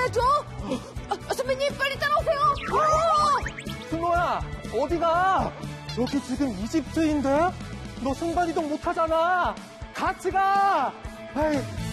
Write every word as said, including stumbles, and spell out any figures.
가야죠. 아, 선배님, 빨리 따라오세요. 승호야, 어디가? 여기 지금 이집트인데? 너 순간이동 못하잖아. 같이 가. 아이.